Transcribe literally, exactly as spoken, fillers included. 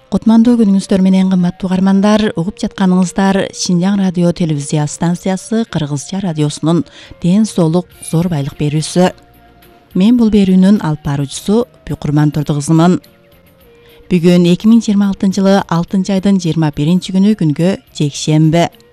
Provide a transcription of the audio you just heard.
Кутмандуу күнүңүздөр менен кымбаттуу угармандар, угуп жатканыңыздар Шинжаң радио телевизия станциясы Кыргызча радиосунун Ден соолук зор байлык берүүсү. Мен бул берүүнүн алып баруучусу Бүйкурман Турдукызымын. Бүгүн эки миң жыйырма алтынчы жылы алтынчы айдын жыйырма биринчи күнү күнгө жекшемби.